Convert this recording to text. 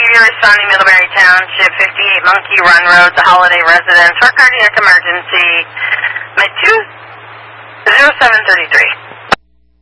you're responding Middlebury Township, 58 Monkey Run Road, the Holiday Residence, for cardiac emergency. My 0733.